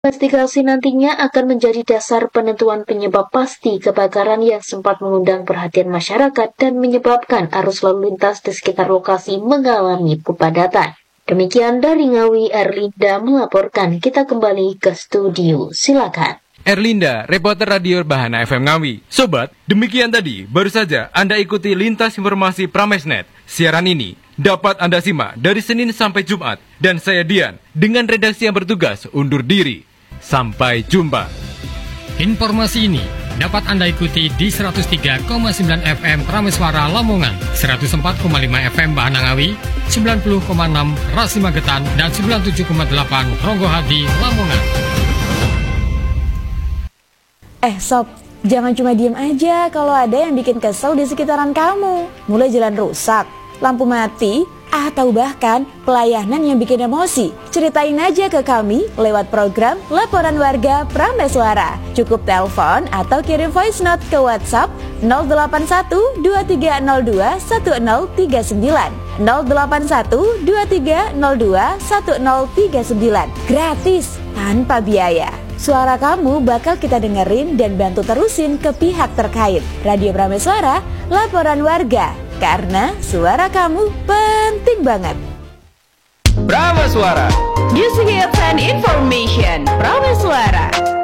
Investigasi nantinya akan menjadi dasar penentuan penyebab pasti kebakaran yang sempat mengundang perhatian masyarakat dan menyebabkan arus lalu lintas di sekitar lokasi mengalami kepadatan. Demikian dari Ngawi, Erlinda melaporkan. Kita kembali ke studio, silakan. Erlinda, reporter Radio Bahana FM Ngawi. Sobat, demikian tadi baru saja Anda ikuti Lintas Informasi Pramesnet. Siaran ini dapat Anda simak dari Senin sampai Jumat. Dan saya Dian, dengan redaksi yang bertugas undur diri. Sampai jumpa. Informasi ini dapat Anda ikuti di 103,9 FM Prameswara Lamongan, 104,5 FM Bahana Ngawi, 90,6 Rasi Magetan, dan 97,8 Ronggohadi Lamongan. Sob, jangan cuma diem aja kalau ada yang bikin kesel di sekitaran kamu. Mulai jalan rusak, lampu mati, atau bahkan pelayanan yang bikin emosi. Ceritain aja ke kami lewat program Laporan Warga Prameswara. Cukup telepon atau kirim voice note ke WhatsApp 081 2302 1039 081 2302 1039. Gratis, tanpa biaya. Suara kamu bakal kita dengerin dan bantu terusin ke pihak terkait. Radio Prameswara, Laporan Warga. Karena suara kamu penting banget. Prameswara, Music and Information. Prameswara.